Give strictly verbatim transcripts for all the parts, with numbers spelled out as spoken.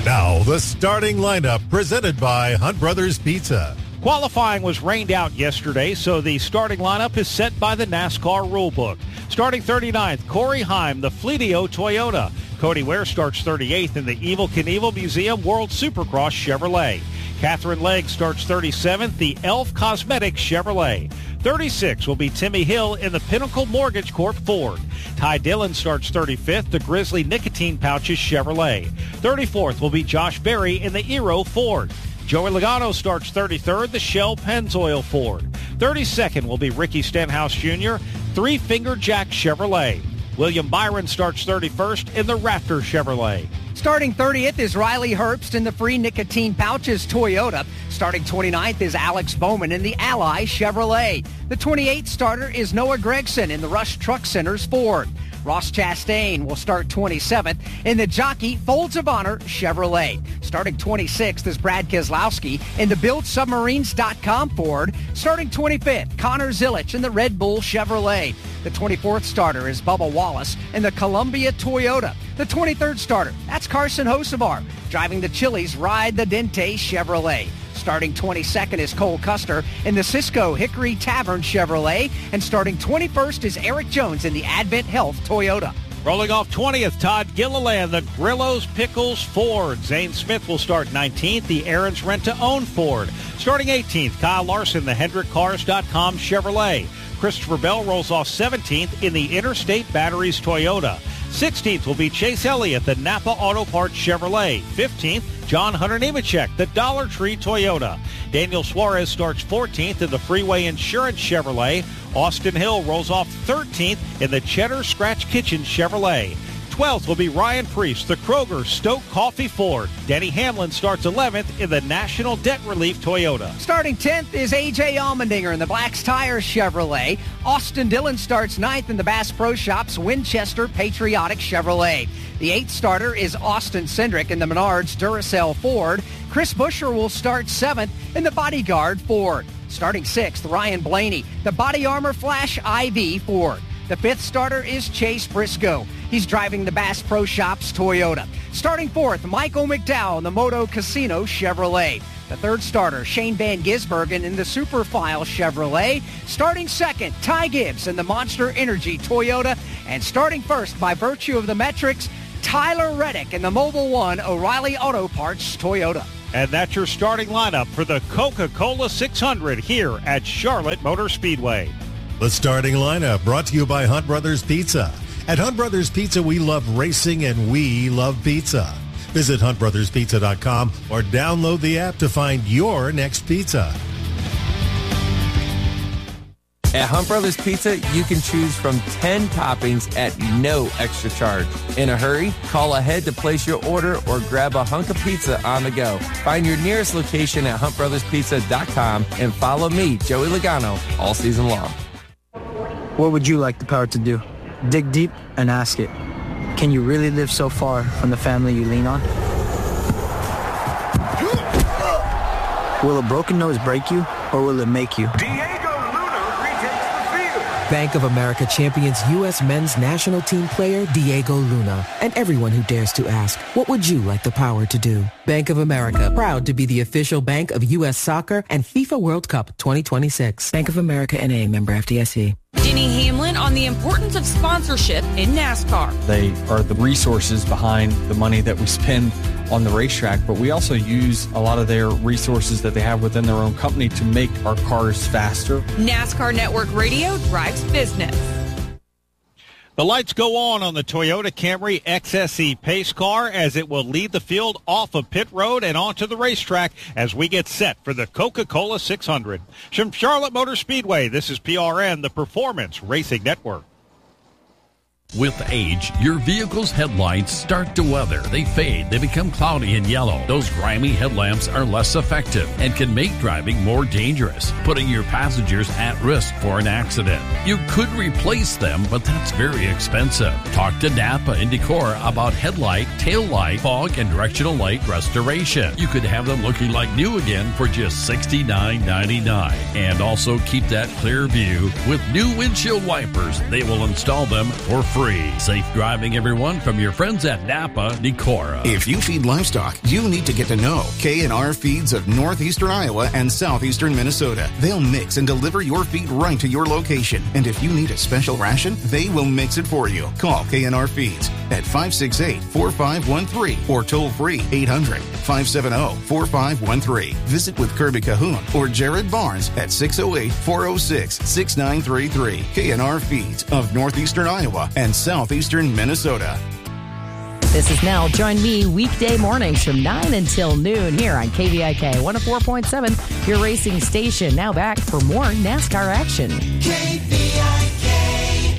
Now, the starting lineup presented by Hunt Brothers Pizza. Qualifying was rained out yesterday, so the starting lineup is set by the NASCAR rulebook. Starting thirty-ninth, Corey Heim, the Fleetio Toyota. Cody Ware starts thirty-eighth in the Evel Knievel Museum World Supercross Chevrolet. Catherine Legg starts thirty-seventh, the Elf Cosmetics Chevrolet. thirty-six will be Timmy Hill in the Pinnacle Mortgage Corp Ford. Ty Dillon starts thirty-fifth, the Grizzly Nicotine Pouches Chevrolet. thirty-fourth will be Josh Berry in the Eero Ford. Joey Logano starts thirty-third, the Shell Pennzoil Ford. thirty-second will be Ricky Stenhouse Junior, Three Finger Jack Chevrolet. William Byron starts thirty-first in the Raptor Chevrolet. Starting thirtieth is Riley Herbst in the Free Nicotine Pouches Toyota. Starting twenty-ninth is Alex Bowman in the Ally Chevrolet. The twenty-eighth starter is Noah Gregson in the Rush Truck Center's Ford. Ross Chastain will start twenty-seventh in the Jockey Folds of Honor Chevrolet. Starting twenty-sixth is Brad Keselowski in the Build Submarines dot com Ford. Starting twenty-fifth, Connor Zilich in the Red Bull Chevrolet. The twenty-fourth starter is Bubba Wallace in the Columbia Toyota. The twenty-third starter, that's Carson Hocevar, driving the Chili's Ride the Dente Chevrolet. Starting twenty-second is Cole Custer in the Cisco Hickory Tavern Chevrolet. And starting twenty-first is Eric Jones in the Advent Health Toyota. Rolling off twentieth, Todd Gilliland, the Grillo's Pickles Ford. Zane Smith will start nineteenth, the Aaron's Rent-to-Own Ford. Starting eighteenth, Kyle Larson, the Hendrick Cars dot com Chevrolet. Christopher Bell rolls off seventeenth in the Interstate Batteries Toyota. sixteenth will be Chase Elliott, the Napa Auto Parts Chevrolet. fifteenth, John Hunter Nemechek, the Dollar Tree Toyota. Daniel Suarez starts fourteenth in the Freeway Insurance Chevrolet. Austin Hill rolls off thirteenth in the Cheddar Scratch Kitchen Chevrolet. twelfth will be Ryan Priest, the Kroger Stoke Coffee Ford. Denny Hamlin starts eleventh in the National Debt Relief Toyota. Starting tenth is A J Allmendinger in the Black's Tire Chevrolet. Austin Dillon starts ninth in the Bass Pro Shops Winchester Patriotic Chevrolet. The eighth starter is Austin Cindric in the Menards Duracell Ford. Chris Buescher will start seventh in the Bodyguard Ford. Starting sixth, Ryan Blaney, the Body Armor Flash I V Ford. The fifth starter is Chase Briscoe. He's driving the Bass Pro Shops Toyota. Starting fourth, Michael McDowell in the Moto Casino Chevrolet. The third starter, Shane Van Gisbergen in the Superfile Chevrolet. Starting second, Ty Gibbs in the Monster Energy Toyota. And starting first, by virtue of the metrics, Tyler Reddick in the Mobil One O'Reilly Auto Parts Toyota. And that's your starting lineup for the Coca-Cola six hundred here at Charlotte Motor Speedway. The starting lineup brought to you by Hunt Brothers Pizza. At Hunt Brothers Pizza, we love racing and we love pizza. Visit hunt brothers pizza dot com or download the app to find your next pizza. At Hunt Brothers Pizza, you can choose from ten toppings at no extra charge. In a hurry, call ahead to place your order or grab a hunk of pizza on the go. Find your nearest location at hunt brothers pizza dot com and follow me, Joey Logano, all season long. What would you like the power to do? Dig deep and ask it. Can you really live so far from the family you lean on? Will a broken nose break you, or will it make you? Bank of America champions U S men's national team player Diego Luna. And everyone who dares to ask, what would you like the power to do? Bank of America, proud to be the official bank of U S Soccer and FIFA World Cup twenty twenty-six. Bank of America N A, member F D I C. Denny Hamlin on the importance of sponsorship in NASCAR. They are the resources behind the money that we spend on the racetrack, but we also use a lot of their resources that they have within their own company to make our cars faster. NASCAR Network Radio drives business. The lights go on on the Toyota Camry X S E Pace car as it will lead the field off of pit road and onto the racetrack as we get set for the Coca-Cola six hundred. From Charlotte Motor Speedway, this is P R N, the Performance Racing Network. With age, your vehicle's headlights start to weather. They fade, they become cloudy and yellow. Those grimy headlamps are less effective and can make driving more dangerous, putting your passengers at risk for an accident. You could replace them, but that's very expensive. Talk to Napa and Decor about headlight, tail light, fog, and directional light restoration. You could have them looking like new again for just sixty-nine ninety-nine. And also keep that clear view with new windshield wipers. They will install them for free. free. Safe driving, everyone, from your friends at Napa Decorah. If you feed livestock, you need to get to know K and R Feeds of northeastern Iowa and southeastern Minnesota. They'll mix and deliver your feed right to your location. And if you need a special ration, they will mix it for you. Call K and R Feeds at five six eight, four five one three or toll free eight hundred, five seven zero, four five one three. Visit with Kirby Cahoon or Jared Barnes at six oh eight, four oh six, six nine three three. K and R Feeds of northeastern Iowa and southeastern Minnesota. This is Nell. Join me weekday mornings from nine until noon here on K V I K one oh four point seven, your racing station. Now back for more NASCAR action. K V I K.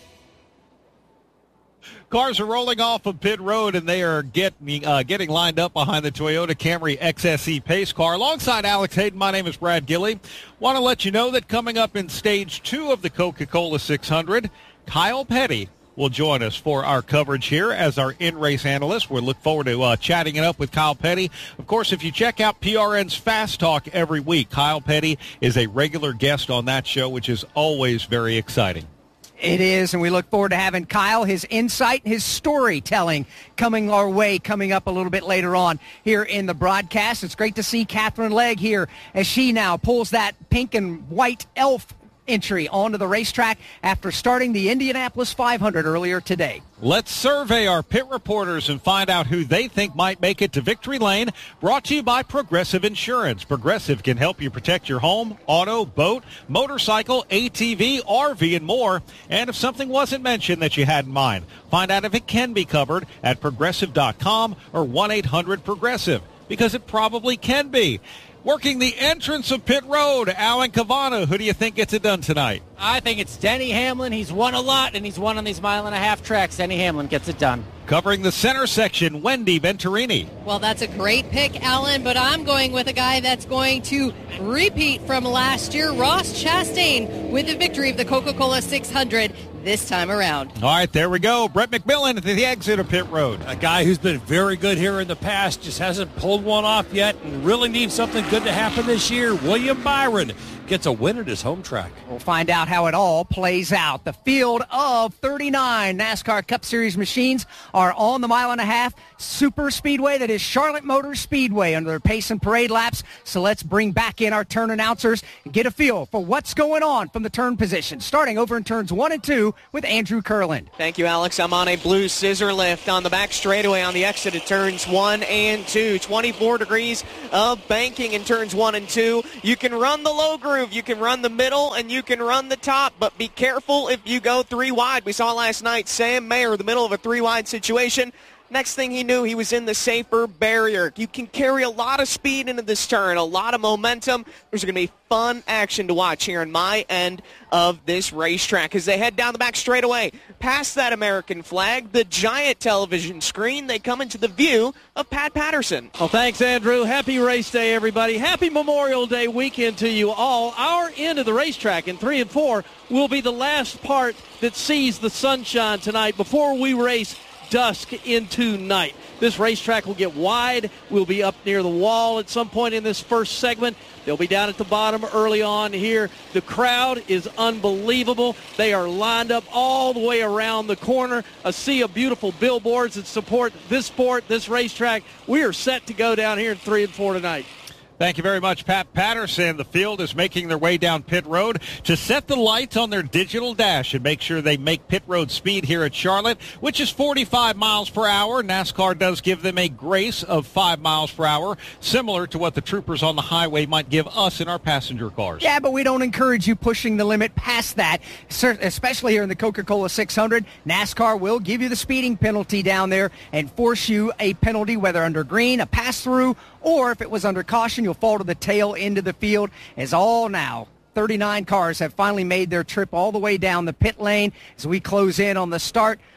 Cars are rolling off of pit road, and they are getting uh, getting lined up behind the Toyota Camry X S E pace car. Alongside Alex Hayden, my name is Brad Gilley. Want to let you know that coming up in stage two of the Coca-Cola six hundred, Kyle Petty will join us for our coverage here as our in-race analyst. We look forward to uh, chatting it up with Kyle Petty. Of course, if you check out P R N's Fast Talk every week, Kyle Petty is a regular guest on that show, which is always very exciting. It is, and we look forward to having Kyle, his insight, his storytelling coming our way, coming up a little bit later on here in the broadcast. It's great to see Catherine Legg here as she now pulls that pink and white elf entry onto the racetrack after starting the Indianapolis five hundred earlier today. Let's survey our pit reporters and find out who they think might make it to victory lane. Brought to you by Progressive Insurance. Progressive can help you protect your home, auto, boat, motorcycle, A T V, R V, and more. And if something wasn't mentioned that you had in mind, find out if it can be covered at progressive dot com or one eight hundred progressive, because it probably can be. Working the entrance of pit road, Alan Cavano. Who do you think gets it done tonight? I think it's Denny Hamlin. He's won a lot, and he's won on these mile and a half tracks. Denny Hamlin gets it done. Covering the center section, Wendy Venturini. Well, that's a great pick, Alan, but I'm going with a guy that's going to repeat from last year, Ross Chastain, with the victory of the Coca-Cola six hundred this time around. All right, there we go. Brett McMillan at the exit of pit road. A guy who's been very good here in the past, just hasn't pulled one off yet and really needs something good to happen this year. William Byron gets a win at his home track. We'll find out how it all plays out. The field of thirty-nine NASCAR Cup Series machines are on the mile and a half super speedway that is Charlotte Motor Speedway under their pace and parade laps. So let's bring back in our turn announcers and get a feel for what's going on from the turn position, starting over in turns one and two with Andrew Kurland. Thank you, Alex. I'm on a blue scissor lift on the back straightaway on the exit of turns one and two. twenty-four degrees of banking in turns one and two. You can run the low groove, you can run the middle, and you can run the top, but be careful if you go three wide. We saw last night Sam Mayer, the middle of a three wide situation. Next thing he knew, he was in the safer barrier. You can carry a lot of speed into this turn, a lot of momentum. There's going to be fun action to watch here on my end of this racetrack as they head down the back straightaway. Past that American flag, the giant television screen, they come into the view of Pat Patterson. Well, thanks, Andrew. Happy race day, everybody. Happy Memorial Day weekend to you all. Our end of the racetrack in three and four will be the last part that sees the sunshine tonight before we race dusk into night. This racetrack will get wide. We'll be up near the wall at some point in this first segment. They'll be down at the bottom early on here. The crowd is unbelievable. They are lined up all the way around the corner. A sea of beautiful billboards that support this sport, this racetrack. We are set to go down here in three and four tonight. Thank you very much, Pat Patterson. The field is making their way down pit road to set the lights on their digital dash and make sure they make pit road speed here at Charlotte, which is forty-five miles per hour. NASCAR does give them a grace of five miles per hour, similar to what the troopers on the highway might give us in our passenger cars. Yeah, but we don't encourage you pushing the limit past that, especially here in the Coca-Cola six hundred. NASCAR will give you the speeding penalty down there and force you a penalty, whether under green, a pass-through, or if it was under caution, you'll fall to the tail end of the field. As all now, thirty-nine cars have finally made their trip all the way down the pit lane as we close in on the start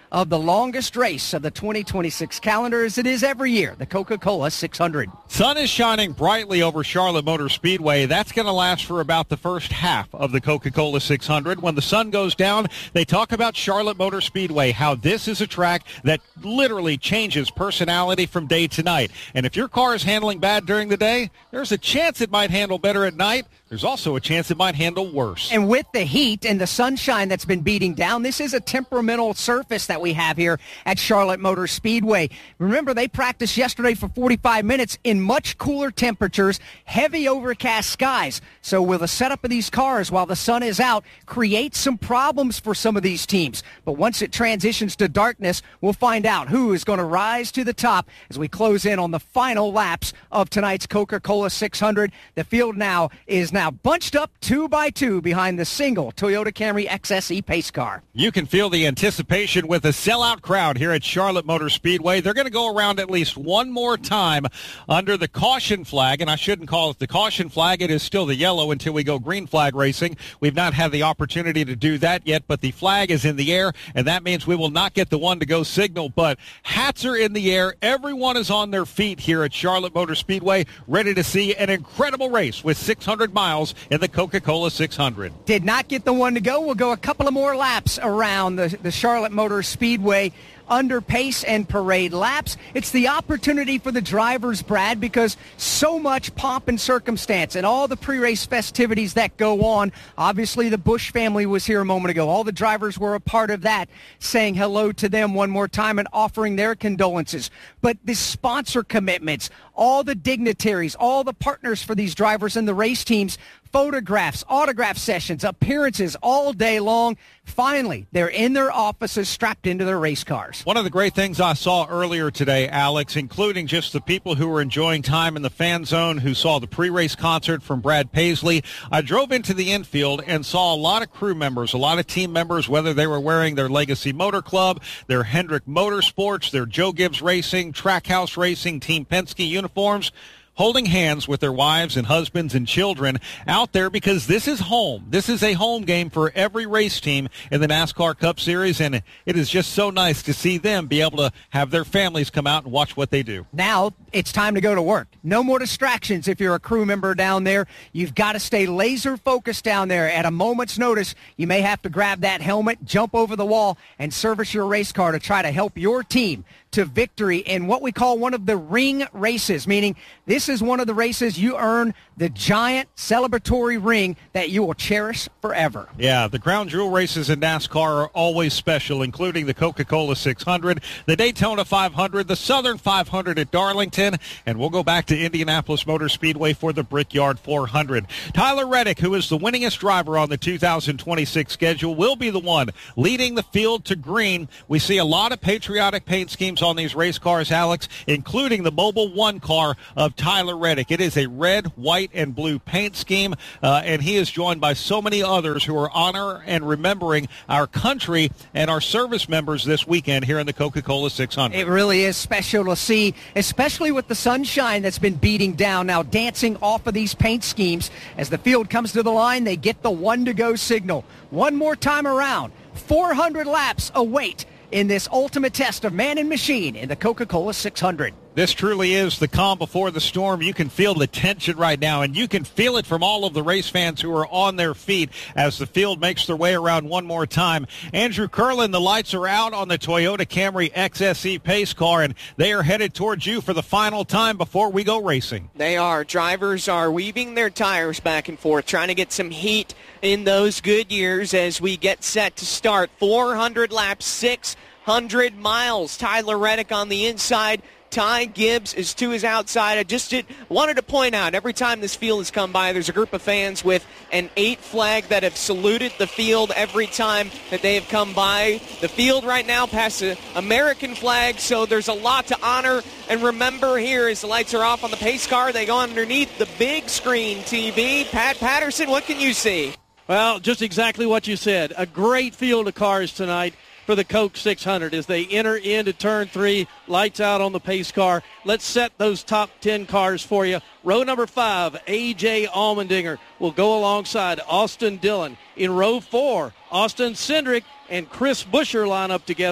of the longest race of the twenty twenty-six calendar, as it is every year, the Coca-Cola six hundred. Sun is shining brightly over Charlotte Motor Speedway. That's going to last for about the first half of the Coca-Cola six hundred. When the sun goes down, they talk about Charlotte Motor Speedway, how this is a track that literally changes personality from day to night. And if your car is handling bad during the day, there's a chance it might handle better at night. There's also a chance it might handle worse. And with the heat and the sunshine that's been beating down, this is a temperamental surface that we have here at Charlotte Motor Speedway. Remember, they practiced yesterday for forty-five minutes in much cooler temperatures, heavy overcast skies. So will the setup of these cars while the sun is out create some problems for some of these teams? But once it transitions to darkness, we'll find out who is going to rise to the top as we close in on the final laps of tonight's Coca-Cola six hundred. The field now is now bunched up two by two behind the single Toyota Camry X S E pace car. You can feel the anticipation with a sellout crowd here at Charlotte Motor Speedway. They're going to go around at least one more time under the caution flag, and I shouldn't call it the caution flag. It is still the yellow until we go green flag racing. We've not had the opportunity to do that yet, but the flag is in the air, and that means we will not get the one-to-go signal, but hats are in the air. Everyone is on their feet here at Charlotte Motor Speedway, ready to see an incredible race with six hundred miles in the Coca-Cola six hundred. Did not get the one to go. We'll go a couple of more laps around the, the Charlotte Motor Speedway under pace and parade laps. It's the opportunity for the drivers, Brad, because so much pomp and circumstance and all the pre-race festivities that go on. Obviously, the Busch family was here a moment ago. All the drivers were a part of that, saying hello to them one more time and offering their condolences. But the sponsor commitments, all the dignitaries, all the partners for these drivers and the race teams, photographs, autograph sessions, appearances all day long. Finally, they're in their offices strapped into their race cars. One of the great things I saw earlier today, Alex, including just the people who were enjoying time in the fan zone who saw the pre-race concert from Brad Paisley. I drove into the infield and saw a lot of crew members, a lot of team members, whether they were wearing their Legacy Motor Club, their Hendrick Motorsports, their Joe Gibbs Racing, Trackhouse Racing, Team Penske uniforms, holding hands with their wives and husbands and children out there because this is home. This is a home game for every race team in the NASCAR Cup Series, and it is just so nice to see them be able to have their families come out and watch what they do. Now it's time to go to work. No more distractions if you're a crew member down there. You've got to stay laser focused down there. At a moment's notice, you may have to grab that helmet, jump over the wall, and service your race car to try to help your team to victory in what we call one of the ring races, meaning this is one of the races you earn the giant celebratory ring that you will cherish forever. Yeah, the crown jewel races in NASCAR are always special, including the Coca-Cola six hundred, the Daytona five hundred, the Southern five hundred at Darlington, and we'll go back to Indianapolis Motor Speedway for the Brickyard four hundred. Tyler Reddick, who is the winningest driver on the two thousand twenty-six schedule, will be the one leading the field to green. We see a lot of patriotic paint schemes on these race cars, Alex, including the Mobile One car of Tyler Reddick. It is a red, white, and blue paint scheme, uh, and he is joined by so many others who are honor and remembering our country and our service members this weekend here in the Coca-Cola six hundred. It really is special to see, especially with the sunshine that's been beating down now, dancing off of these paint schemes. As the field comes to the line, they get the one-to-go signal. One more time around. four hundred laps await in this ultimate test of man and machine in the Coca-Cola six hundred. This truly is the calm before the storm. You can feel the tension right now, and you can feel it from all of the race fans who are on their feet as the field makes their way around one more time. Andrew Curlin, the lights are out on the Toyota Camry X S E pace car, and they are headed towards you for the final time before we go racing. They are. Drivers are weaving their tires back and forth, trying to get some heat in those good years as we get set to start. four hundred laps, six hundred miles. Tyler Reddick on the inside. Ty Gibbs is to his outside. I just did, wanted to point out, every time this field has come by, there's a group of fans with an eight flag that have saluted the field every time that they have come by. The field right now passes an American flag, so there's a lot to honor and remember here as the lights are off on the pace car. They go underneath the big screen T V. Pat Patterson, what can you see? Well, just exactly what you said. A great field of cars tonight for the Coke six hundred as they enter into turn three. Lights out on the pace car. Let's set those top ten cars for you. Row number five, A J Allmendinger will go alongside Austin Dillon. In row four, Austin Cindric and Chris Buescher line up together.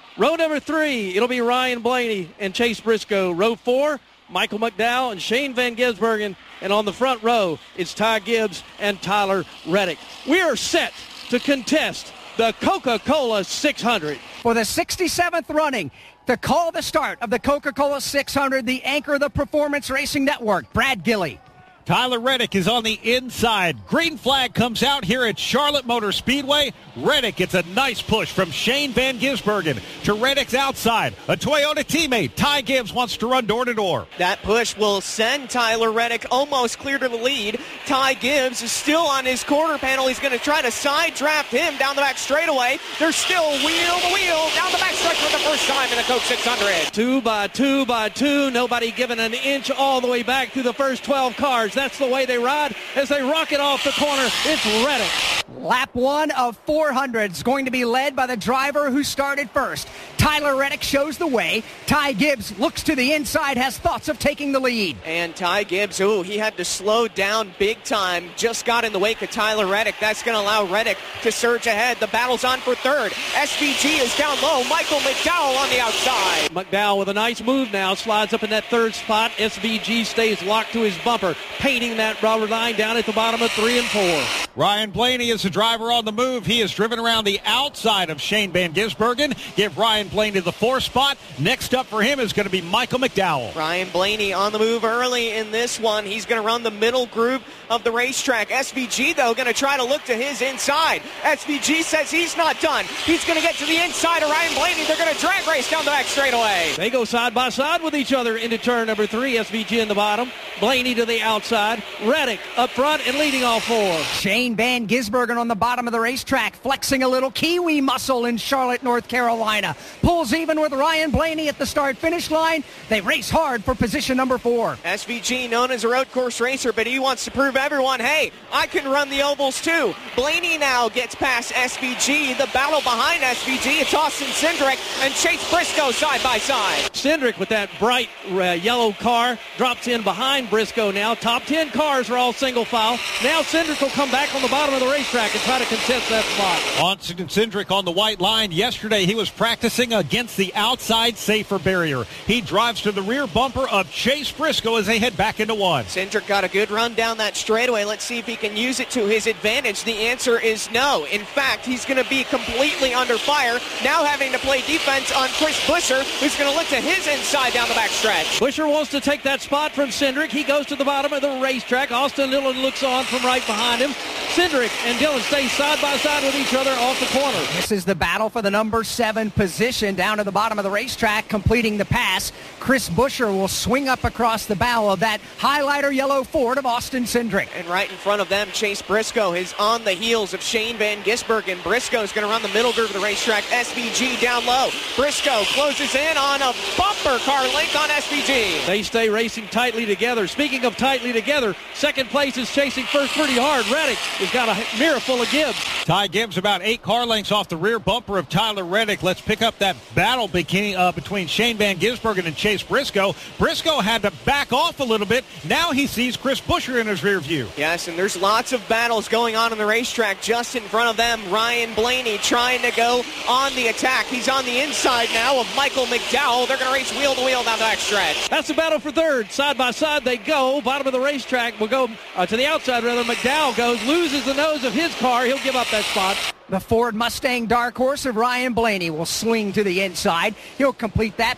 Row number three, it'll be Ryan Blaney and Chase Briscoe. Row four, Michael McDowell and Shane Van Gisbergen. And on the front row, it's Ty Gibbs and Tyler Reddick. We are set to contest the Coca-Cola six hundred. For the sixty-seventh running, to call the start of the Coca-Cola six hundred, the anchor of the Performance Racing Network, Brad Gilley. Tyler Reddick is on the inside. Green flag comes out here at Charlotte Motor Speedway. Reddick gets a nice push from Shane Van Gisbergen to Reddick's outside. A Toyota teammate, Ty Gibbs, wants to run door to door. That push will send Tyler Reddick almost clear to the lead. Ty Gibbs is still on his quarter panel. He's going to try to side draft him down the back straightaway. They're still wheel to wheel down the back stretch for the first time in the Coke six hundred. Two by two by two. Nobody giving an inch all the way back through the first twelve cars. That's the way they ride as they rocket off the corner. It's Reddick. Lap one of four hundred is going to be led by the driver who started first. Tyler Reddick shows the way. Ty Gibbs looks to the inside, has thoughts of taking the lead. And Ty Gibbs, ooh, he had to slow down big time. Just got in the wake of Tyler Reddick. That's going to allow Reddick to surge ahead. The battle's on for third. S V G is down low. Michael McDowell on the outside. McDowell with a nice move now. Slides up in that third spot. S V G stays locked to his bumper, painting that rubber line down at the bottom of three and four. Ryan Blaney is the driver on the move. He is driven around the outside of Shane Van Gisbergen. Give Ryan Blaney the fourth spot. Next up for him is going to be Michael McDowell. Ryan Blaney on the move early in this one. He's going to run the middle group of the racetrack. S V G, though, going to try to look to his inside. S V G says he's not done. He's going to get to the inside of Ryan Blaney. They're going to drag race down the back straightaway. They go side by side with each other into turn number three. S V G in the bottom. Blaney to the outside. Reddick up front and leading all four. Shane Van Gisbergen on the bottom of the racetrack, flexing a little Kiwi muscle in Charlotte, North Carolina. Pulls even with Ryan Blaney at the start-finish line. They race hard for position number four. S V G, known as a road course racer, but he wants to prove everyone, hey, I can run the ovals too. Blaney now gets past S V G. The battle behind S V G, it's Austin Cindric and Chase Briscoe side by side. Cindric with that bright uh, yellow car drops in behind Briscoe now. Top ten cars are all single file. Now Cindric will come back on the bottom of the racetrack and try to contest that spot. Austin Cindric on the white line. Yesterday he was practicing against the outside safer barrier. He drives to the rear bumper of Chase Briscoe as they head back into one. Cindric got a good run down that straightaway. Let's see if he can use it to his advantage. The answer is no. In fact, he's going to be completely under fire, now having to play defense on Chris Buescher, who's going to look to his inside down the back stretch. Buescher wants to take that spot from Cindric. He goes to the bottom of the racetrack. Austin Dillon looks on from right behind him. Cindric and Dillon stay side by side with each other off the corner. This is the battle for the number seven position down to the bottom of the racetrack, completing the pass. Chris Buescher will swing up across the bow of that highlighter yellow Ford of Austin Cindric. And right in front of them, Chase Briscoe is on the heels of Shane Van Gisbergen. Briscoe is going to run the middle groove of the racetrack. S V G down low. Briscoe closes in on a bumper car link on S V G. They stay racing tightly together. Speaking of tightly together, second place is chasing first pretty hard. Reddick has got a mirror full of Gibbs. Ty Gibbs about eight car lengths off the rear bumper of Tyler Reddick. Let's pick up that battle between, uh, between Shane Van Gisbergen and Chase Briscoe. Briscoe had to back off a little bit. Now he sees Chris Buescher in his rear view. Yes, and there's lots of battles going on in the racetrack. Just in front of them, Ryan Blaney trying to go on the attack. He's on the inside now of Michael McDowell. They're going to race wheel to wheel down the back stretch. That's the battle for third. Side by side they go. Bottom of the racetrack will go uh, to the outside, rather. McDowell goes, loses the nose of his car. He'll give up that spot. The Ford Mustang Dark Horse of Ryan Blaney will swing to the inside. He'll complete that